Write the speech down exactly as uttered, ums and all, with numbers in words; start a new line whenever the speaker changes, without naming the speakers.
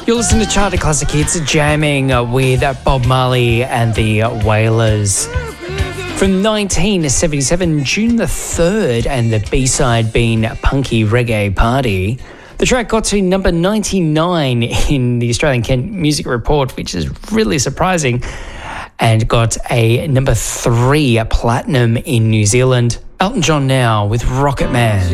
You're listening to Charter Classic Hits, jamming with Bob Marley and the Wailers. From nineteen seventy-seven, June the third, and the B-side being Punky Reggae Party. The track got to number ninety-nine in the Australian Kent Music Report, which is really surprising, and got a number three platinum in New Zealand. Elton John now with Rocket Man.